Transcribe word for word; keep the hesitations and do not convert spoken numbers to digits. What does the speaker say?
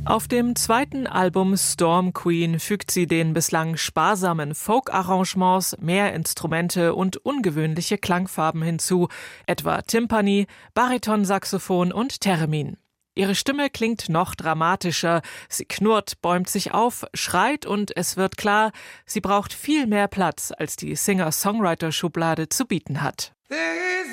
Auf dem zweiten Album Storm Queen fügt sie den bislang sparsamen Folk-Arrangements mehr Instrumente und ungewöhnliche Klangfarben hinzu, etwa Timpani, Baritonsaxophon und Theremin. Ihre Stimme klingt noch dramatischer, sie knurrt, bäumt sich auf, schreit und es wird klar, sie braucht viel mehr Platz, als die Singer-Songwriter-Schublade zu bieten hat. There